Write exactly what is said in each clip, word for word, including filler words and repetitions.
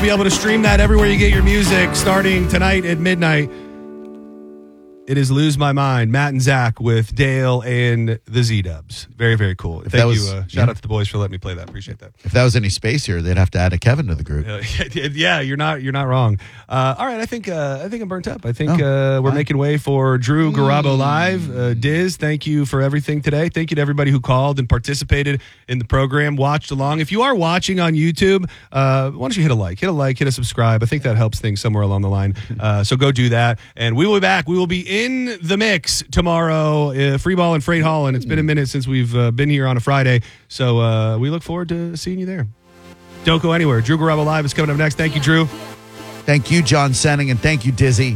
Be able to stream that everywhere you get your music starting tonight at midnight. It is Lose My Mind, Matt and Zach with Dale and the Z-Dubs. Very, very cool. If Thank was, you. Uh, shout yeah. out to the boys for letting me play that. Appreciate that. If that was any space here, they'd have to add a Kevin to the group. Uh, yeah, you're not you're not wrong. Uh, all right, I think uh, I think I'm burnt up. I think Oh, uh, we're fine. making way for Drew Garabo Live. Uh, Diz, thank you for everything today. Thank you to everybody who called and participated in the program, watched along. If you are watching on YouTube, uh, why don't you hit a like, hit a like, hit a subscribe. I think that helps things somewhere along the line. Uh, so go do that, and we will be back. We will be in the mix tomorrow, uh, Free Ball and Freight Hall, and it's been a minute since we've uh, been here on a Friday, so uh, we look forward to seeing you there. Don't go anywhere. Drew Garabo Live is coming up next. Thank you, Drew. Thank you, John Senning, and thank you, Dizzy.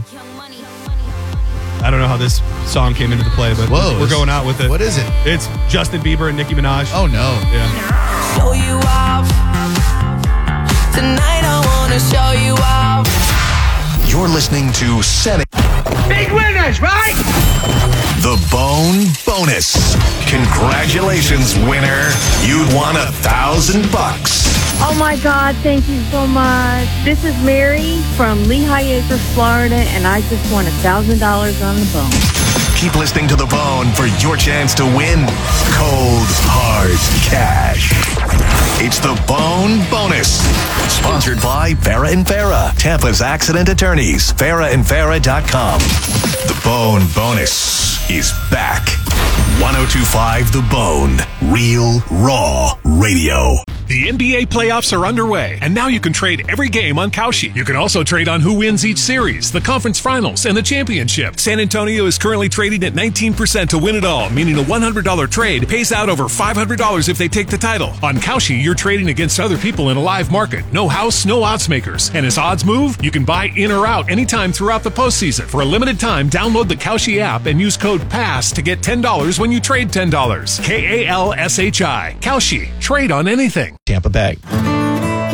I don't know how this song came into the play, but Whoa, we're going out with it. What is it? It's Justin Bieber and Nicki Minaj. Oh, no. Yeah. Show you off. Tonight I wanna show you off. You're listening to Senning. Big winners, right? The Bone Bonus. Congratulations, winner. You'd won a thousand bucks. Oh my God, thank you so much. This is Mary from Lehigh Acres, Florida, and I just won a thousand dollars on the bone. Keep listening to The Bone for your chance to win cold, hard cash. It's The Bone Bonus. Sponsored by Farah and Farah, Tampa's accident attorneys. farah and farah dot com. The Bone Bonus is back. one oh two point five The Bone. Real, raw radio. The N B A playoffs are underway, and now you can trade every game on Kalshi. You can also trade on who wins each series, the conference finals, and the championship. San Antonio is currently trading at nineteen percent to win it all, meaning a one hundred dollars trade pays out over five hundred dollars if they take the title. On Kalshi, you're trading against other people in a live market. No house, no odds makers. And as odds move, you can buy in or out anytime throughout the postseason. For a limited time, download the Kalshi app and use code PASS to get ten dollars when you trade ten dollars. K A L S H I. Kalshi. Trade on anything. Tampa Bay.